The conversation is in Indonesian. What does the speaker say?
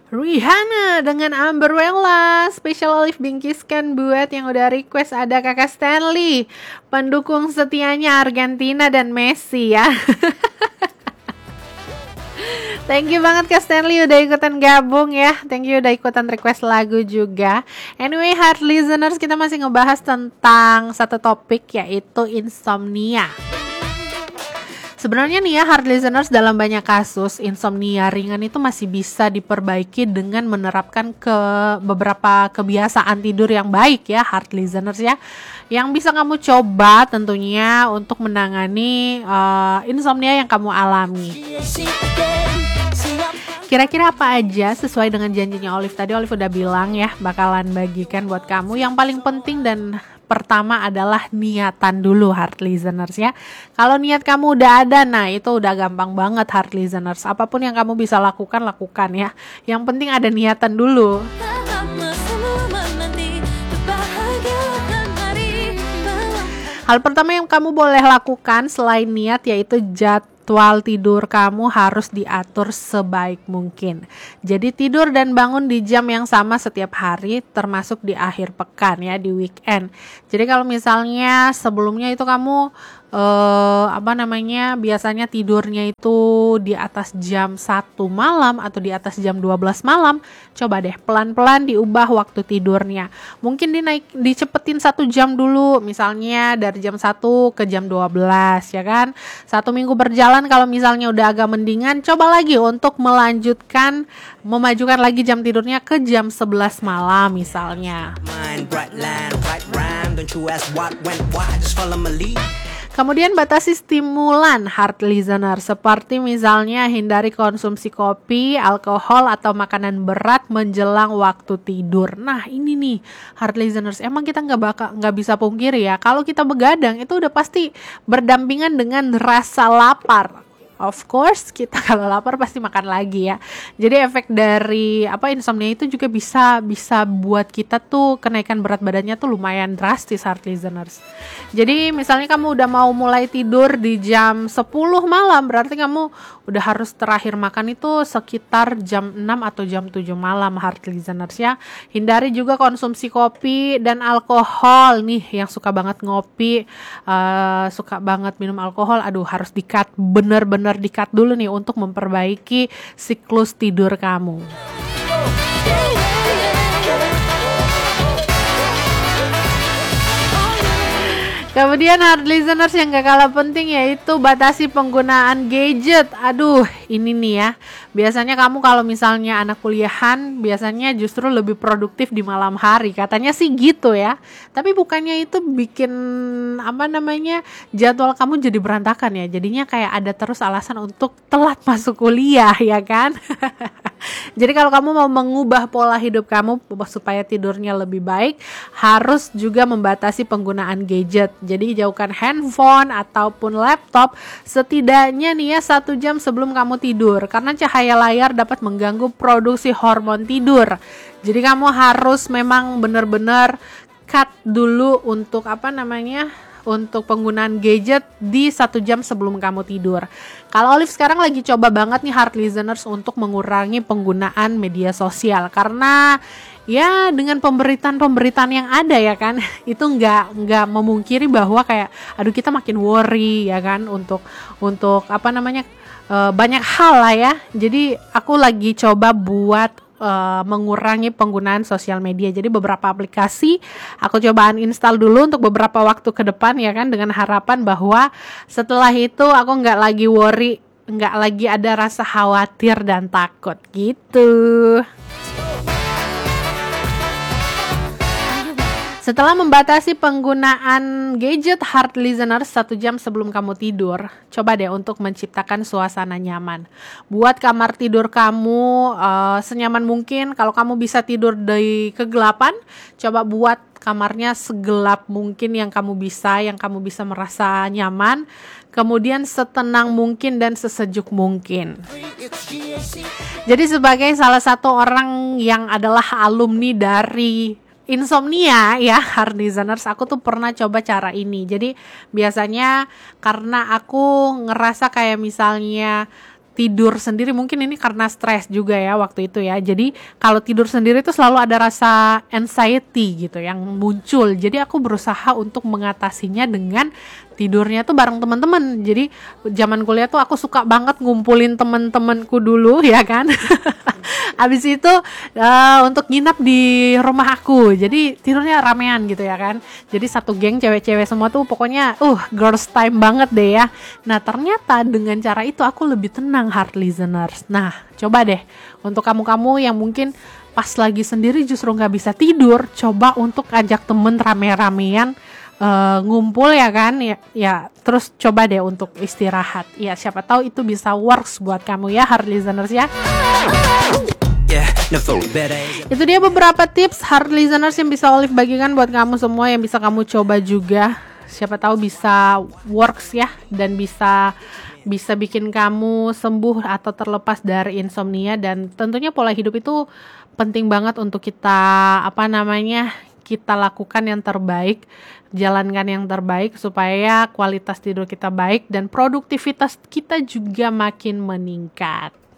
Rihanna dengan Umbrella, Special Olive bingkiskan buat yang udah request. Ada kakak Stanley, pendukung setianya Argentina dan Messi ya. Thank you banget Kak Stanley udah ikutan gabung ya. Thank you udah ikutan request lagu juga. Anyway, heart listeners, kita masih ngebahas tentang satu topik, yaitu insomnia. Sebenarnya nih ya, hard listeners, dalam banyak kasus insomnia ringan itu masih bisa diperbaiki dengan menerapkan beberapa kebiasaan tidur yang baik ya, hard listeners ya, yang bisa kamu coba tentunya untuk menangani insomnia yang kamu alami. Kira-kira apa aja sesuai dengan janjinya Olive tadi? Olive udah bilang ya, bakalan bagikan buat kamu. Yang paling penting dan pertama adalah niatan dulu, hard listeners ya. Kalau niat kamu udah ada, nah itu udah gampang banget hard listeners. Apapun yang kamu bisa lakukan ya. Yang penting ada niatan dulu. Hal pertama yang kamu boleh lakukan selain niat yaitu jadwal tidur kamu harus diatur sebaik mungkin. Jadi tidur dan bangun di jam yang sama setiap hari, termasuk di akhir pekan ya, di weekend. Jadi kalau misalnya sebelumnya itu kamu biasanya tidurnya itu di atas jam 1 malam atau di atas jam 12 malam, coba deh pelan-pelan diubah waktu tidurnya. Mungkin dicepetin 1 jam dulu, misalnya dari jam 1 ke jam 12 ya kan. 1 minggu berjalan, kalau misalnya udah agak mendingan, coba lagi untuk memajukan lagi jam tidurnya ke jam 11 malam misalnya. Kemudian batasi stimulan, hard listener, seperti misalnya hindari konsumsi kopi, alkohol, atau makanan berat menjelang waktu tidur. Nah ini nih hard listeners, emang kita nggak bisa pungkiri ya, kalau kita begadang itu udah pasti berdampingan dengan rasa lapar. Of course, kita kalau lapar pasti makan lagi ya. Jadi efek dari insomnia itu juga bisa buat kita tuh kenaikan berat badannya tuh lumayan drastis, hard listeners. Jadi misalnya kamu udah mau mulai tidur di jam 10 malam, berarti kamu udah harus terakhir makan itu sekitar jam 6 atau jam 7 malam, hard listeners ya. Hindari juga konsumsi kopi dan alkohol nih, yang suka banget ngopi, suka banget minum alkohol, harus di-cut, bener-bener di-cut dulu nih untuk memperbaiki siklus tidur kamu. Kemudian hard listeners, yang gak kalah penting yaitu batasi penggunaan gadget. Ini nih ya, biasanya kamu kalau misalnya anak kuliahan biasanya justru lebih produktif di malam hari, katanya sih gitu ya. Tapi bukannya itu bikin jadwal kamu jadi berantakan ya. Jadinya kayak ada terus alasan untuk telat masuk kuliah ya kan. Jadi kalau kamu mau mengubah pola hidup kamu supaya tidurnya lebih baik, harus juga membatasi penggunaan gadget. Jadi jauhkan handphone ataupun laptop setidaknya nih ya 1 jam sebelum kamu tidur, karena cahaya layar dapat mengganggu produksi hormon tidur. Jadi kamu harus memang benar-benar cut dulu untuk untuk penggunaan gadget di 1 jam sebelum kamu tidur. Kalau Olive sekarang lagi coba banget nih hard listeners untuk mengurangi penggunaan media sosial, karena ya dengan pemberitaan yang ada ya kan, itu nggak memungkiri bahwa kayak kita makin worry ya kan untuk banyak hal lah ya. Jadi aku lagi coba buat mengurangi penggunaan sosial media. Jadi beberapa aplikasi aku coba uninstall dulu untuk beberapa waktu ke depan ya kan, dengan harapan bahwa setelah itu aku nggak lagi worry, nggak lagi ada rasa khawatir dan takut gitu. Setelah membatasi penggunaan gadget, hard listener, 1 jam sebelum kamu tidur, coba deh untuk menciptakan suasana nyaman. Buat kamar tidur kamu senyaman mungkin. Kalau kamu bisa tidur di kegelapan, coba buat kamarnya segelap mungkin yang kamu bisa merasa nyaman. Kemudian setenang mungkin dan sesejuk mungkin. Jadi sebagai salah satu orang yang adalah alumni dari insomnia ya, hard listeners, aku tuh pernah coba cara ini. Jadi biasanya karena aku ngerasa kayak misalnya tidur sendiri, mungkin ini karena stres juga ya waktu itu ya. Jadi kalau tidur sendiri itu selalu ada rasa anxiety gitu yang muncul. Jadi aku berusaha untuk mengatasinya dengan tidurnya tuh bareng teman-teman. Jadi zaman kuliah tuh aku suka banget ngumpulin teman-temanku dulu ya kan. Habis itu untuk nginap di rumah aku. Jadi tidurnya ramean gitu ya kan. Jadi satu geng cewek-cewek semua tuh pokoknya girls time banget deh ya. Nah, ternyata dengan cara itu aku lebih tenang, heart listeners. Nah, coba deh untuk kamu-kamu yang mungkin pas lagi sendiri justru nggak bisa tidur, coba untuk ajak temen rame-ramean ngumpul ya kan, ya terus coba deh untuk istirahat. Ya siapa tahu itu bisa works buat kamu ya, heart listeners ya. Itu dia beberapa tips heart listeners yang bisa Olive bagikan buat kamu semua, yang bisa kamu coba juga. Siapa tahu bisa works ya, dan bisa bikin kamu sembuh atau terlepas dari insomnia. Dan tentunya pola hidup itu penting banget untuk kita kita lakukan yang terbaik, jalankan yang terbaik supaya kualitas tidur kita baik dan produktivitas kita juga makin meningkat.